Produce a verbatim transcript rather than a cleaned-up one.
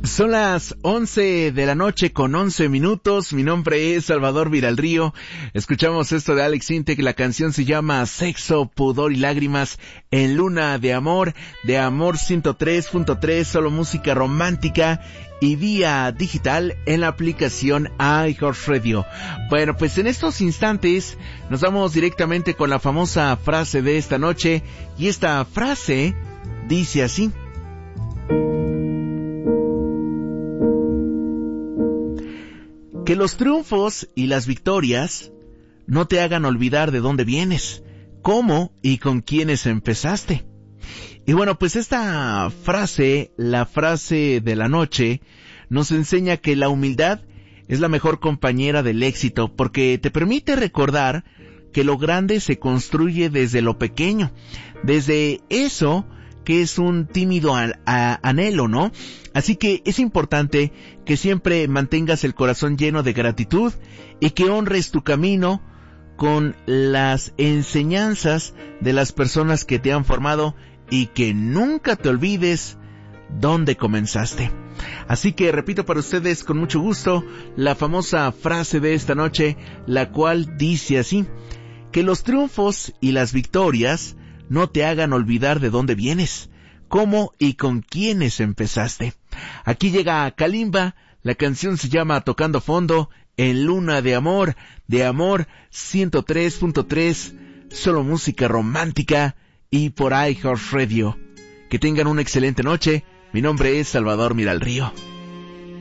Son las once de la noche con once minutos. Mi nombre es Salvador Viralrío. Escuchamos esto de Alex Intec. La canción se llama Sexo, Pudor y Lágrimas en Luna de Amor, de Amor ciento tres punto tres, solo música romántica y vía digital en la aplicación iHeartRadio. Bueno, pues en estos instantes nos vamos directamente con la famosa frase de esta noche, y esta frase dice así: que los triunfos y las victorias no te hagan olvidar de dónde vienes, cómo y con quiénes empezaste. Y bueno, pues esta frase, la frase de la noche, nos enseña que la humildad es la mejor compañera del éxito, porque te permite recordar que lo grande se construye desde lo pequeño, desde eso que es un tímido a, a, anhelo, ¿no? Así que es importante que siempre mantengas el corazón lleno de gratitud y que honres tu camino con las enseñanzas de las personas que te han formado, y que nunca te olvides dónde comenzaste. Así que repito para ustedes con mucho gusto la famosa frase de esta noche, la cual dice así: que los triunfos y las victorias no te hagan olvidar de dónde vienes, cómo y con quiénes empezaste. Aquí llega Kalimba, la canción se llama Tocando Fondo en Luna de Amor, de Amor ciento tres punto tres, solo música romántica y por iHeartRadio. Que tengan una excelente noche. Mi nombre es Salvador Viralrío.